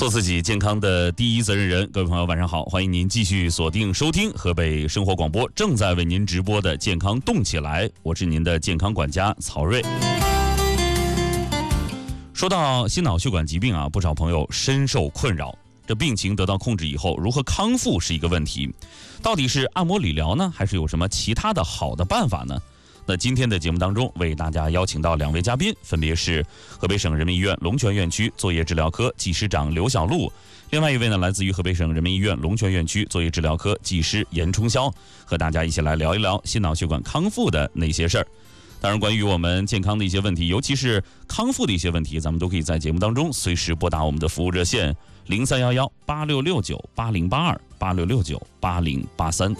做自己健康的第一责任人。各位朋友晚上好，欢迎您继续锁定收听河北生活广播正在为您直播的健康动起来，我是您的健康管家曹瑞。说到心脑血管疾病啊，不少朋友深受困扰，这病情得到控制以后如何康复是一个问题，到底是按摩理疗呢，还是有什么其他的好的办法呢？那今天的节目当中为大家邀请到两位嘉宾，分别是河北省人民医院龙泉院区作业治疗科技师长刘小璐，另外一位呢来自于河北省人民医院龙泉院区作业治疗科技师严冲霄，和大家一起来聊一聊心脑血管康复的那些事儿。当然关于我们健康的一些问题，尤其是康复的一些问题，咱们都可以在节目当中随时拨打我们的服务热线03118669808286698083。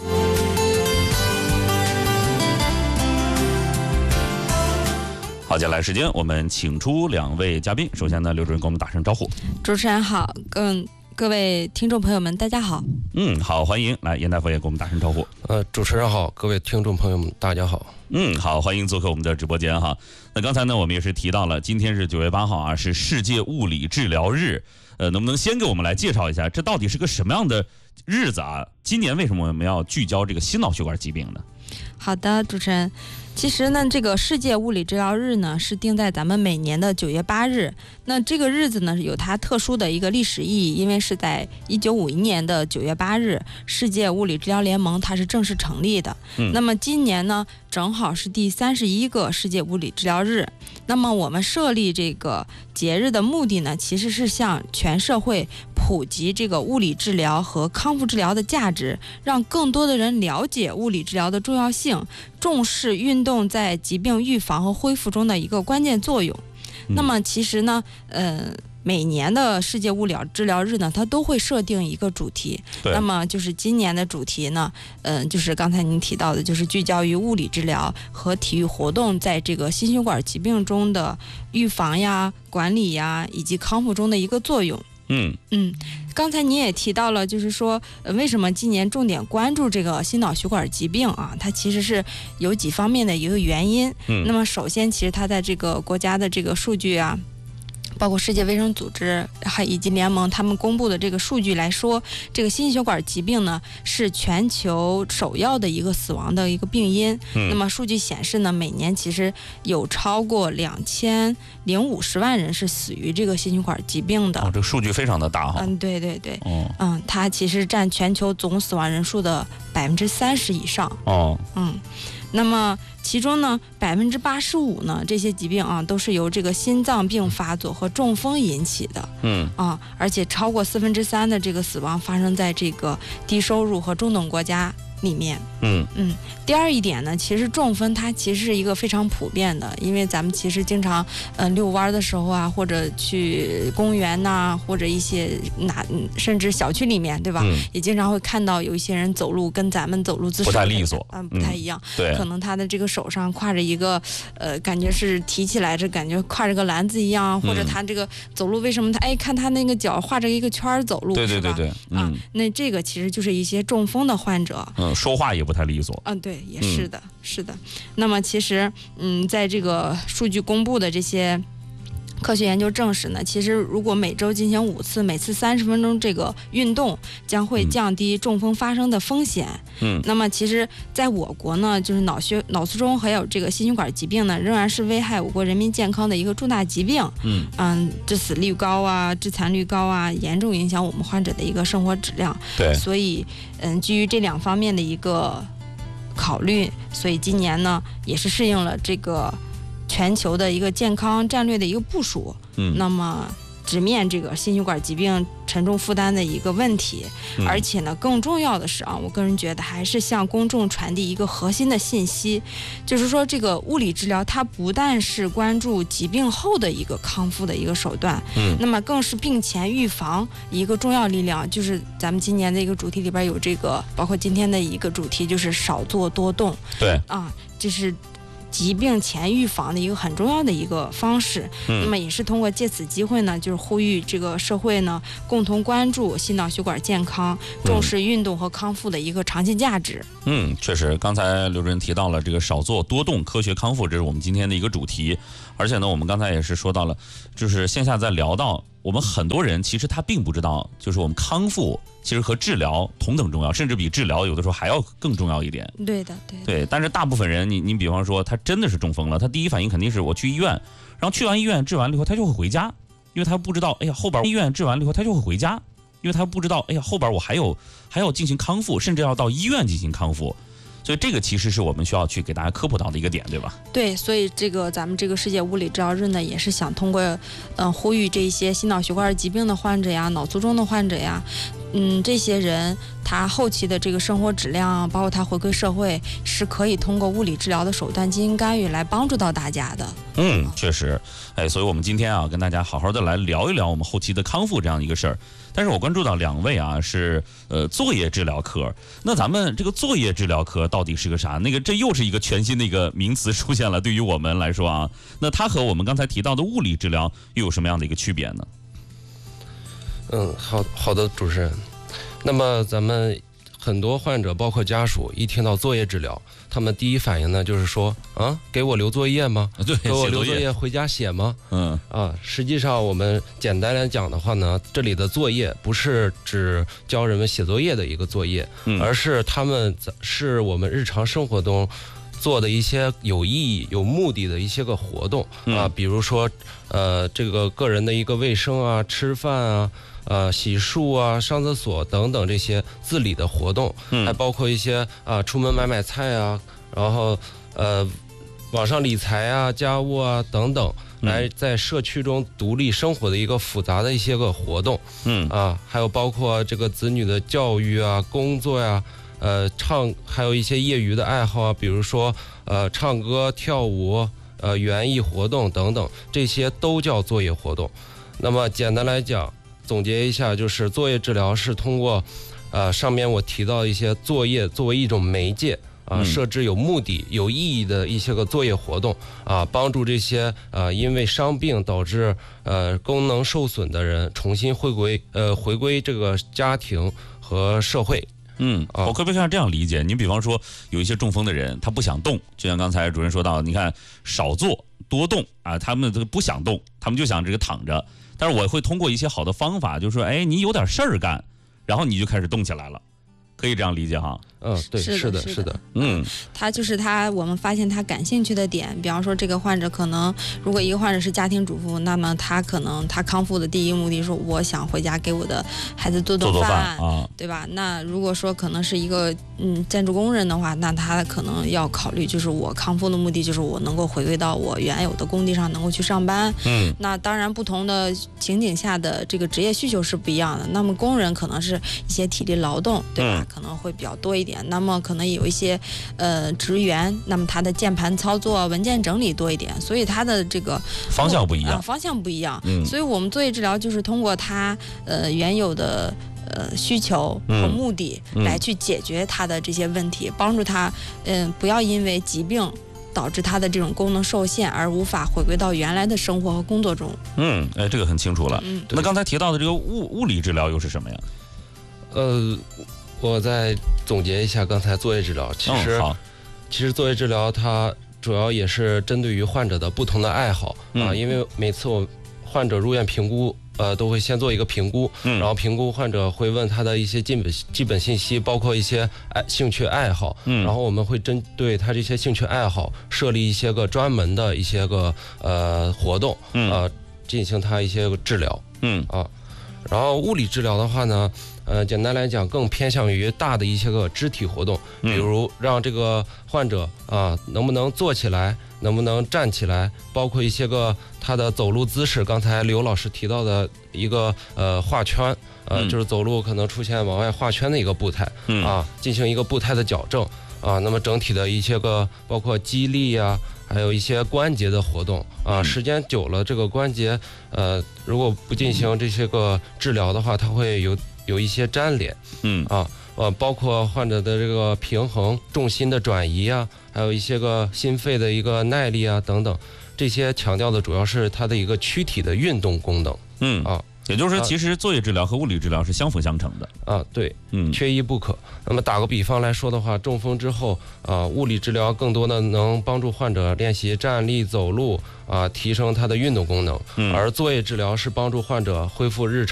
好，接下来时间我们请出两位嘉宾。首先呢，刘主任跟我们打声招呼。 主持人好，各位听众朋友们大家好。 好，欢迎。来，严大夫也跟我们打声招呼。 主持人好，各位听众朋友们大家好。 好，欢迎做客我们的直播间哈。那刚才呢，我们也是提到了，今天是9月8号啊，是世界物理治疗日。能不能先给我们来介绍一下，这到底是个什么样的日子啊？今年为什么我们要聚焦这个心脑血管疾病呢？ 好的，主持人。其实呢，这个世界物理治疗日呢是定在咱们每年的9月8日。那这个日子呢有它特殊的一个历史意义，因为是在1951年的9月8日，世界物理治疗联盟它是正式成立的。那么今年呢正好是第31个世界物理治疗日。那么我们设立这个节日的目的呢，其实是向全社会普及这个物理治疗和康复治疗的价值，让更多的人了解物理治疗的重要性，重视运动在疾病预防和恢复中的一个关键作用。那么其实呢，每年的世界物理治疗日呢，它都会设定一个主题。那么就是今年的主题呢，就是刚才您提到的，就是聚焦于物理治疗和体育活动在这个心血管疾病中的预防呀、管理呀以及康复中的一个作用。刚才您也提到了，就是说，为什么今年重点关注这个心脑血管疾病啊？它其实是有几方面的一个原因。那么首先，其实它在这个国家的这个数据啊，包括世界卫生组织还以及联盟他们公布的这个数据来说，这个心血管疾病呢是全球首要的一个死亡的一个病因。那么数据显示呢，每年其实有超过2050万人是死于这个心血管疾病的。 这个数据非常的大哈。 对。它其实占全球总死亡人数的30%以上。那么其中呢，85%呢这些疾病啊都是由这个心脏病发作和中风引起的。而且超过3%的这个死亡发生在这个低收入和中等国家里面。第二一点呢，其实中风它其实是一个非常普遍的，因为咱们其实经常遛弯的时候啊，或者去公园呐，或者一些甚至小区里面，对吧？也经常会看到有一些人走路跟咱们走路姿势不太利索， 不太一样。 对， 可能他的这个手上挎着一个感觉是提起来，这感觉挎着个篮子一样，或者他这个走路为什么他看他那个脚画着一个圈走路， 对， 那这个其实就是一些中风的患者。 说话也不太利索。 对，也是的，是的。那么其实，在这个数据公布的这些科学研究证实呢，其实如果每周进行5次，每次30分钟这个运动，将会降低中风发生的风险。那么其实在我国呢，就是脑卒中还有这个心血管疾病呢，仍然是危害我国人民健康的一个重大疾病。致死率高啊，致残率高啊，严重影响我们患者的一个生活质量。 对， 所以基于这2方面的一个考虑，所以今年呢也是适应了这个全球的一个健康战略的一个部署。那么直面这个心血管疾病沉重负担的一个问题。而且呢，更重要的是啊，我个人觉得还是向公众传递一个核心的信息，就是说这个物理治疗它不但是关注疾病后的一个康复的一个手段，那么更是病前预防一个重要力量。就是咱们今年的一个主题里边有这个，包括今天的一个主题就是少坐多动。 对这是疾病前预防的一个很重要的一个方式。那么也是通过借此机会呢，就是呼吁这个社会呢共同关注心脑血管健康，重视运动和康复的一个长期价值。 确实，刚才刘主任提到了这个少做多动，科学康复，这是我们今天的一个主题。而且呢，我们刚才也是说到了，就是线下在聊到我们很多人其实他并不知道，就是我们康复其实和治疗同等重要，甚至比治疗有的时候还要更重要一点。 对的， 对。但是大部分人，你比方说他真的是中风了，他第一反应肯定是我去医院，然后去完医院治完了以后，他就会回家，因为他不知道，哎呀后边医院治完了以后他就会回家，因为他不知道，哎呀后边我还要进行康复，甚至要到医院进行康复。所以这个其实是我们需要去给大家科普到的一个点，对吧？ 对，所以咱们这个世界物理治疗日呢，也是想通过呼吁这些心脑血管疾病的患者呀、脑卒中的患者呀，这些人他后期的这个生活质量，包括他回归社会，是可以通过物理治疗的手段进行干预来帮助到大家的。 确实，所以我们今天啊，跟大家好好的来聊一聊我们后期的康复这样一个事儿。但是我关注到2位啊，是作业治疗科。那咱们这个作业治疗科到底是个啥？这又是一个全新的一个名词出现了，对于我们来说啊，那它和我们刚才提到的物理治疗又有什么样的一个区别呢？ 好的，主持人。那么咱们很多患者包括家属一听到作业治疗，他们第一反应呢就是说给我留作业吗？ 对， 给我留作业回家写吗？实际上我们简单来讲的话呢，这里的作业不是指教人们写作业的一个作业，而是是我们日常生活中做的一些有意义、有目的的一些个活动比如说这个个人的一个卫生啊、吃饭啊。洗漱啊、上厕所等等这些自理的活动，还包括一些出门买菜啊，然后网上理财啊、家务啊等等，来在社区中独立生活的一个复杂的一些个活动，还有包括这个子女的教育啊、工作呀、还有一些业余的爱好啊，比如说唱歌、跳舞、园艺活动等等，这些都叫作业活动。那么简单来讲，总结一下，就是作业治疗是通过上面我提到一些作业作为一种媒介设置有目的有意义的一些个作业活动帮助这些因为伤病导致功能受损的人重新回归这个家庭和社会。 我可不可以像这样理解？你比方说有一些中风的人，他不想动，就像刚才主任说到，你看少坐多动他们不想动，他们就想这个躺着。但是我会通过一些好的方法，就是说，你有点事儿干，然后你就开始动起来了，可以这样理解哈。 对，是的。 我们发现他感兴趣的点，比方说这个患者可能，如果一个患者是家庭主妇，那么他可能他康复的第一个目的是我想回家给我的孩子做饭对吧？那如果说可能是一个建筑工人的话，那他可能要考虑就是我康复的目的就是我能够回归到我原有的工地上能够去上班。那当然不同的情景下的这个职业需求是不一样的。那么工人可能是一些体力劳动，对吧？可能会比较多一点。那么可能有一些职员，那么他的键盘操作、文件整理多一点，所以他的这个方向不一样。 所以我们作业治疗就是通过他原有的需求和目的来去解决他的这些问题，帮助他不要因为疾病导致他的这种功能受限而无法回归到原来的生活和工作中。 这个很清楚了。那刚才提到的这个物理治疗又是什么呀？ 我再总结一下刚才作业治疗。其实作业治疗它主要也是针对于患者的不同的爱好因为每次我患者入院评估都会先做一个评估，然后评估患者会问他的一些基本信息，包括一些兴趣爱好，然后我们会针对他这些兴趣爱好设立一些个专门的一些个活动进行他一些个治疗然后物理治疗的话呢简单来讲更偏向于大的一些个肢体活动，比如让这个患者能不能坐起来，能不能站起来，包括一些个他的走路姿势，刚才刘老师提到的一个画圈就是走路可能出现往外画圈的一个步态进行一个步态的矫正那么整体的一些个包括肌力还有一些关节的活动时间久了这个关节如果不进行这些个治疗的话，它会有一些粘连包括患者的这个平衡、重心的转移还有一些个心肺的一个耐力等等，这些强调的主要是它的一个躯体的运动功能也就是说，其实作业治疗和物理治疗是相辅相成的啊，对，缺一不可。那么打个比方来说的话，中风之后物理治疗更多的能帮助患者练习站立、走路提升他的运动功能，而作业治疗是帮助患者恢复日常